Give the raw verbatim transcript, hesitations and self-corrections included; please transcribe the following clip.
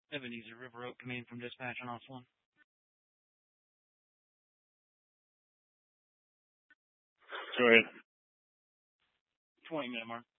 Ebenezer River Oak Command from dispatch on off one. Go ahead. twenty minute mark.